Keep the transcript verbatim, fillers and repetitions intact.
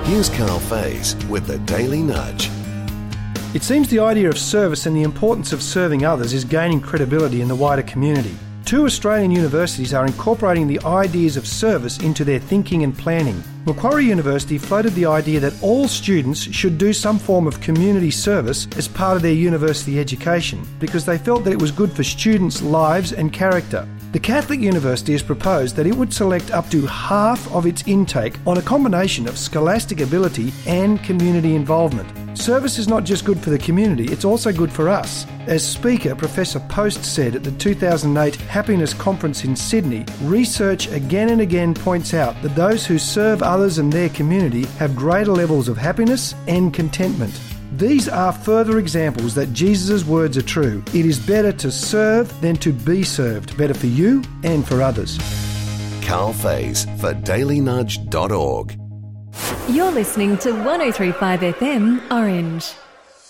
Here's Carl Faze with the Daily Nudge. It seems the idea of service and the importance of serving others is gaining credibility in the wider community. Two Australian universities are incorporating the ideas of service into their thinking and planning. Macquarie University floated the idea that all students should do some form of community service as part of their university education because they felt that it was good for students' lives and character. The Catholic University has proposed that it would select up to half of its intake on a combination of scholastic ability and community involvement. Service is not just good for the community, it's also good for us. As speaker, Professor Post said at the two thousand eight Happiness Conference in Sydney, research again and again points out that those who serve others and their community have greater levels of happiness and contentment. These are further examples that Jesus' words are true. It is better to serve than to be served. Better for you and for others. Carl Faze for daily nudge dot org. You're listening to one oh three point five F M Orange.